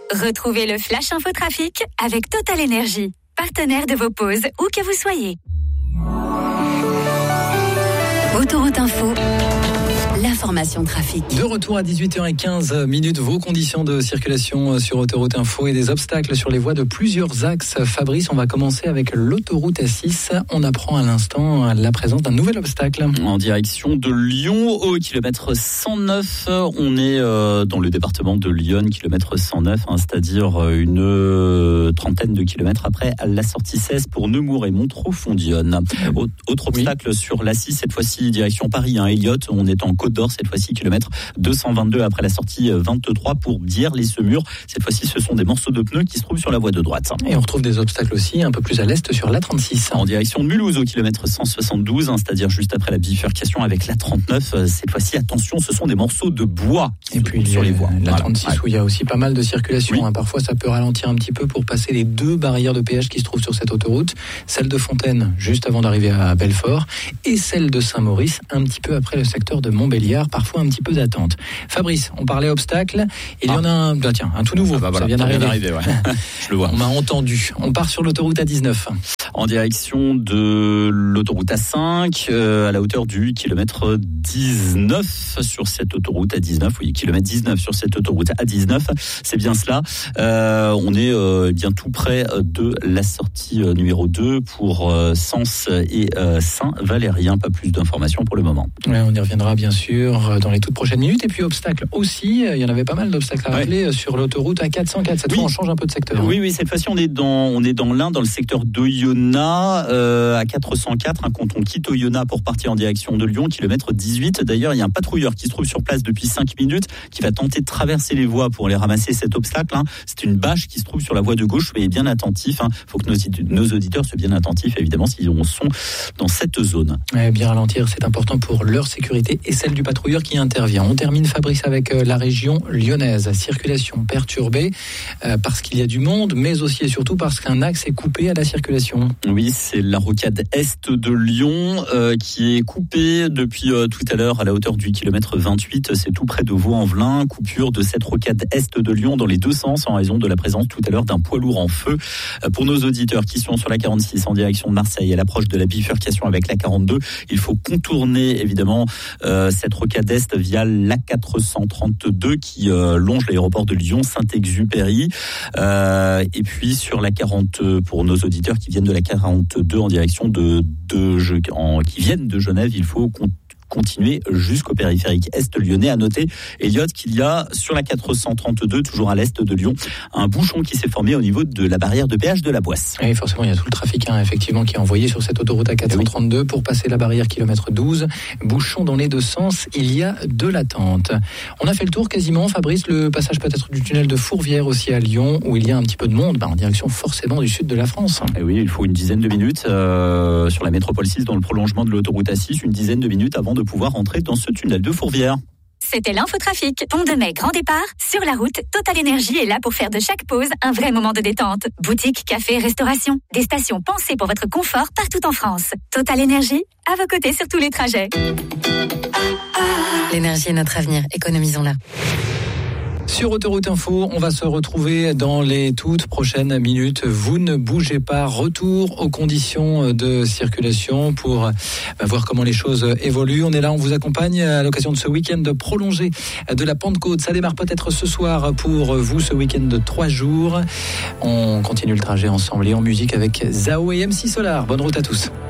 Retrouvez le Flash Info Trafic avec Total Energy, partenaire de vos pauses, où que vous soyez. Autoroute Info, l'information trafic. De retour à 18h15, vos conditions de circulation sur Autoroute Info et des obstacles sur les voies de plusieurs axes. Fabrice, on va commencer avec l'autoroute A6. On apprend à l'instant la présence d'un nouvel obstacle. En direction de Lyon, au kilomètre 109. On est dans le département de Lyon, kilomètre 109, c'est-à-dire une trentaine de kilomètres après la sortie 16 pour Nemours et Montreux-Fondyonne. Autre obstacle sur l'A6, cette fois-ci direction Paris, Elliott. On est en Côte d'Or, cette fois-ci kilomètre 222 après la sortie 23 pour Bière les Semurs. Cette fois-ci, ce sont des morceaux de pneus qui se trouvent sur la voie de droite. Et on retrouve des obstacles aussi un peu plus à l'est sur l'A36. En direction de Mulhouse, au kilomètre 172, c'est-à-dire juste après la bifurcation avec la 39. Cette fois-ci, attention, ce sont des morceaux de bois qui se trouvent sur les voies. La 36 où il y a aussi pas mal de circulation. Oui. Parfois, ça peut ralentir un petit peu pour passer les deux barrières de péage qui se trouvent sur cette autoroute. Celle de Fontaine, juste avant d'arriver à Belfort, et celle de Saint-Maurice, un petit peu après le secteur de Montbéliard. Parfois un petit peu d'attente. Fabrice, on parlait obstacle. Il y en a un tout nouveau. Voilà, ça vient d'arriver. Ouais. Je le vois. On m'a entendu. On part sur l'autoroute A19. En direction de l'autoroute A5, à la hauteur du kilomètre 19 sur cette autoroute A19. Oui, kilomètre 19 sur cette autoroute A19. C'est bien cela. On est bien tout près de la sortie numéro 2 pour Sens et Saint-Valérien. Pas plus d'informations pour le moment. Ouais, on y reviendra bien sûr dans les toutes prochaines minutes. Et puis obstacles aussi. Il y en avait pas mal d'obstacles à rappeler sur l'autoroute A404. Cette fois, on change un peu de secteur. Oui, cette fois-ci, on est dans l'Ain, dans le secteur d'Oyonnax, à 404, quand on quitte Oyonnax pour partir en direction de Lyon, kilomètre 18. D'ailleurs, il y a un patrouilleur qui se trouve sur place depuis 5 minutes, qui va tenter de traverser les voies pour aller ramasser cet obstacle. C'est une bâche qui se trouve sur la voie de gauche. Soyez bien attentifs. Il faut que nos auditeurs soient bien attentifs, évidemment, s'ils sont dans cette zone. Bien ralentir, c'est important pour leur sécurité et celle du patrouilleur qui intervient. On termine, Fabrice, avec la région lyonnaise. Circulation perturbée parce qu'il y a du monde, mais aussi et surtout parce qu'un axe est coupé à la circulation. Oui, c'est la rocade est de Lyon qui est coupée depuis tout à l'heure à la hauteur du kilomètre 28. C'est tout près de Vaux-en-Velin. Coupure de cette rocade est de Lyon dans les deux sens en raison de la présence tout à l'heure d'un poids lourd en feu. Pour nos auditeurs qui sont sur la 46 en direction de Marseille à l'approche de la bifurcation avec la 42, il faut contourner évidemment cette rocade est via la 432 qui longe l'aéroport de Lyon Saint-Exupéry. Et puis sur la 40 pour nos auditeurs qui viennent de la 42 en direction qui viennent de Genève, il faut continuer jusqu'au périphérique est lyonnais. À noter, Elliott, qu'il y a sur la 432, toujours à l'est de Lyon, un bouchon qui s'est formé au niveau de la barrière de péage de la Boisse. Oui, forcément, il y a tout le trafic effectivement qui est envoyé sur cette autoroute A432 pour passer la barrière kilomètre 12. Bouchon dans les deux sens, il y a de l'attente. On a fait le tour quasiment, Fabrice, le passage peut-être du tunnel de Fourvière aussi à Lyon, où il y a un petit peu de monde, en direction forcément du sud de la France. Et oui, il faut une dizaine de minutes sur la métropole 6 dans le prolongement de l'autoroute A6, une dizaine de minutes avant de pouvoir entrer dans ce tunnel de Fourvière. C'était l'infotrafic. Pont de Mai, grand départ. Sur la route, Total Energy est là pour faire de chaque pause un vrai moment de détente. Boutique, café, restauration. Des stations pensées pour votre confort partout en France. Total Energy, à vos côtés sur tous les trajets. L'énergie est notre avenir. Économisons-la. Sur Autoroute Info, on va se retrouver dans les toutes prochaines minutes. Vous ne bougez pas. Retour aux conditions de circulation pour voir comment les choses évoluent. On est là, on vous accompagne à l'occasion de ce week-end prolongé de la Pentecôte. Ça démarre peut-être ce soir pour vous, ce week-end de 3 jours. On continue le trajet ensemble et en musique avec Zao et MC Solar. Bonne route à tous.